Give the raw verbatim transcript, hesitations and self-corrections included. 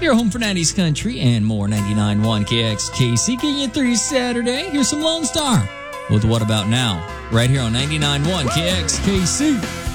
Your home for nineties country and more. ninety-nine point one K X K C getting you through Saturday. Here's some Lone Star with What About Now, right here on ninety-nine point one K X K C.